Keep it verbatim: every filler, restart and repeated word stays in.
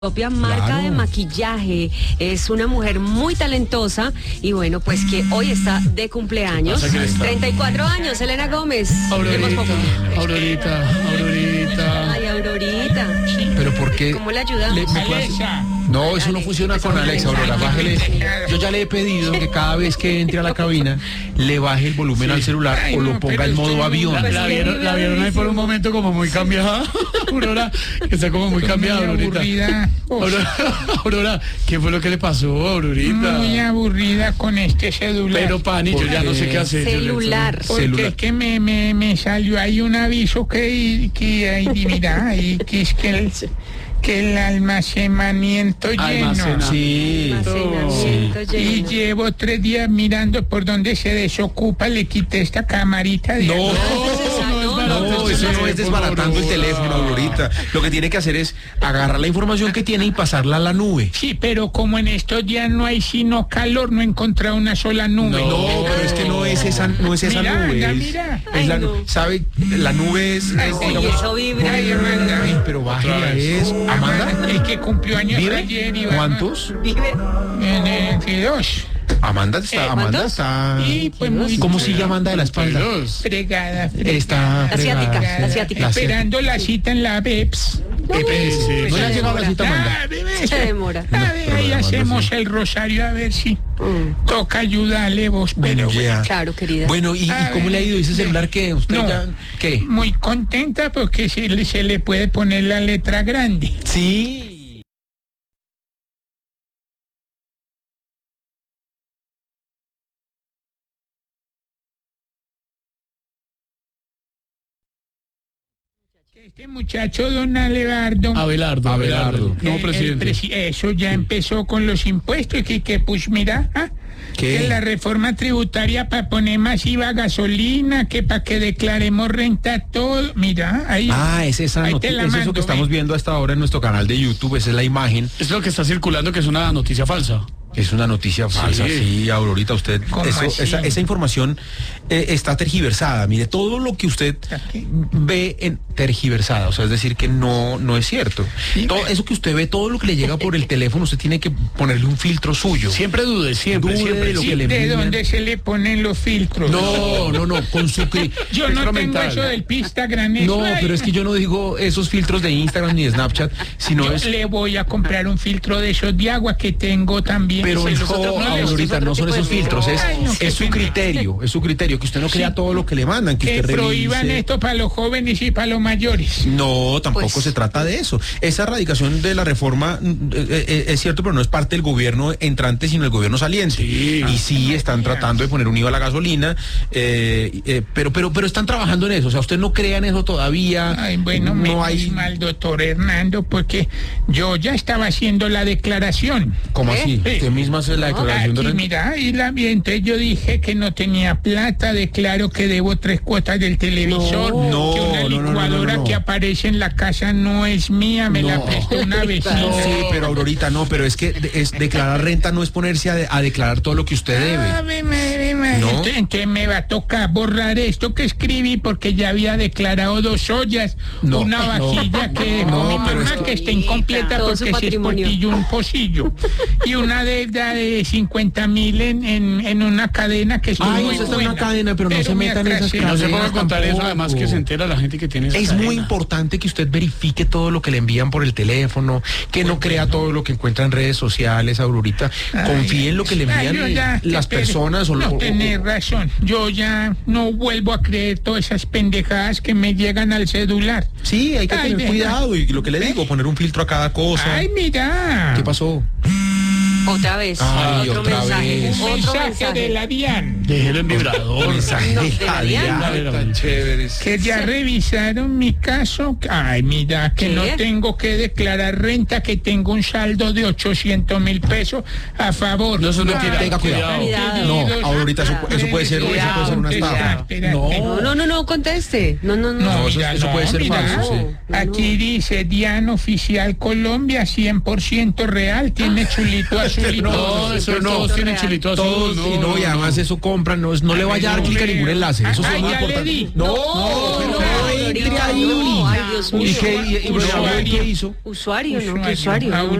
Propia marca Claro. de maquillaje, es una mujer muy talentosa y bueno, pues que hoy está de cumpleaños, treinta y cuatro años, Selena Gómez. Aurorita, Vemos poco. Aurorita, Aurorita. Ay, Aurorita. Pero ¿por qué? ¿Cómo le ayudamos? Le- me puede hacer- No, eso no funciona con Alexa, Aurora. Bájele. Yo ya le he pedido que cada vez que entre a la cabina le baje el volumen al celular Ay, o lo no, ponga pero en modo esto- avión. La, la vieron, la vieron ahí por un momento como muy cambiada. Aurora, que está como muy cambiada, Muy Aurorita. aburrida. Uf, Aurora, Aurora, ¿qué fue lo que le pasó, Aurorita? muy aburrida con este celular. Pero Pani, yo ya no sé qué hacer. Celular. Porque celular. es que me, me, me salió ahí un aviso que, que hay mira, y que es que el, que el almacenamiento lleno. Almacena- Sí. Almacenamiento Y lleno. llevo tres días mirando por donde se desocupa, le quité esta camarita de No, atrás. no, eso no es desbaratando el teléfono, Aurorita. Lo que tiene que hacer es agarrar la información que tiene y pasarla a la nube. Sí, pero como en estos días no hay sino calor, no he encontrado una sola nube. No, pero es que no es esa, no es esa Mira, nube. anda, es- mira. es Ay, la- no. ¿Sabe? La nube es, Ay, es, sí, digamos- eso vibra. Ay, Amanda. Ay, pero bájela es. ¿Amanda? El que cumplió años ¿Vive? ayer y va- ¿Cuántos? Vive. En, en dos. Amanda está, Eh, Amanda ¿cuántos? está. Y pues muy ¿Cómo sigue Amanda de la espalda? Dos. fregada, fregada. Está Asiática, fregada. asiática. Esperando la cita en la B E P S. Eh, sí, ¿No le ha se llegado la demora. cita, Amanda? Ah, bebé, Se demora. A ver, pero ahí Amanda, hacemos sí. el rosario a ver si Mm, toca ayudarle vos, pero Ya. Claro, querida. Bueno, ¿y, y A cómo ver, le ha ido ese celular que usted no. ya qué? muy contenta porque se le, se le puede poner la letra grande. Sí. Este muchacho, don Alevardo. Abelardo, Abelardo. No, eh, el presidente. presi- eso ya empezó con los impuestos, que, que pues mira, ah, ¿Qué? que la reforma tributaria para poner más I V A a gasolina, que para que declaremos renta todo, mira, ahí. Ah, es esa ahí te noticia, la es eso mando, que estamos ve. viendo hasta ahora en nuestro canal de YouTube, esa es la imagen. Es lo que está circulando, que es una noticia falsa. Es una noticia falsa, sí, Sí. Aurorita, usted, ¿Cómo eso- así? esa, esa información eh, está tergiversada. Mire, todo lo que usted ¿Qué? ve en tergiversada, o sea, es decir, que no, no es cierto. Sí, Todo me- eso que usted ve, todo lo que le llega por el teléfono, usted tiene que ponerle un filtro suyo. Siempre dude, siempre, Dude siempre. de lo sí. que le ¿De envían. dónde se le ponen los filtros? No, no, no, con su cri- Yo no filtro tengo mental. eso del Pistagram. eso, No, ay, pero es que yo no digo esos filtros de Instagram ni de Snapchat, sino yo es. le voy a comprar un filtro de esos de agua que tengo también. Pero Se no, los otros no les- Aurorita, no son tipo de esos filtros, es, Ay, no, qué es su pena. criterio, es su criterio, que usted no crea Sí. todo lo que le mandan, que, que usted prohíban revise. esto para los jóvenes y para los mayores. No, tampoco Pues- se trata de eso. Esa erradicación de la reforma mm, eh, eh, es cierto, pero no es parte del gobierno entrante, sino el gobierno saliente. Sí. Y sí están tratando de poner un I V A a la gasolina, eh, eh, pero, pero, pero están trabajando en eso. O sea, usted no crea en eso todavía. Ay, bueno, no menos hay. mal, doctor Hernando, porque yo ya estaba haciendo la declaración. ¿Cómo ¿Qué? así? Sí. Usted misma hace la declaración de Aquí, renta. mira, y la entonces yo dije que no tenía plata, declaro que debo tres cuotas del televisor, No, que una no, no, no, licuadora no, no. que aparece en la casa no es mía, me la No. prestó una vecina. No, sí, pero Aurorita, no, pero es que de- es declarar renta no es ponerse a, de- a declarar todo lo que usted debe. Ave madre, madre. ¿No? Entonces, entonces me va a tocar borrar esto que escribí porque ya había declarado dos ollas, No, una no, vajilla que dejó no, mi pero mamá es que- que está incompleta Todo su porque se patrimonio. escotilló un pocillo y una deuda de cincuenta mil en, en, en una cadena que estuvo Ay, muy usted está en buena. una cadena, pero no se me metan en esas atrasé. No se cadenas puede contar eso, tampoco. además que se entera la gente que tiene esa Es cadena. muy importante que usted verifique todo lo que le envían por el teléfono, que no crea todo lo que encuentra en redes sociales, Aurorita. Confíe en lo que le Ay, envían yo ya, las espere. personas o, No, o- o- tenés razón. Yo ya no vuelvo a creer todas esas pendejadas que me llegan al celular. Sí, hay que Ay, tener deja. cuidado y lo que le digo, poner un filtro a cada cosa. Ay, mira. ¿Qué pasó? Otra vez. Ay, otro otra mensaje. vez. Un Otro mensaje, mensaje. de la DIAN. Déjelo en vibrador. Mensaje No, de de la la Diana. Diana, tan chéveres. Que ya revisaron mi caso. Ay, mira, que ¿Qué? no tengo que declarar renta, que tengo un saldo de ochocientos mil pesos a favor. No, eso es mentira. Tenga cuidado. Cuidado. No, Aurorita, eso, eso puede ser, eso puede ser una estafa. No, no, no, no, conteste. No, no, no. No, eso- mira, eso puede ser mira. falso, sí. Aquí dice DIAN Oficial Colombia, cien por ciento real, tiene chulito azul. azulito. No, eso Pero no, todos tienen chilito azul. Todos, y no, y además eso compran, no, no le vaya a dar clic a ningún enlace. Eso Ay, es muy ya le importante. di. No, No, pero no, no entre Florita, ahí. no, ay, Dios mío. ¿Y qué, y, y, Usuario. ¿qué hizo? Usuario, ¿no? ¿Qué Usuario. usuario? Ah, No,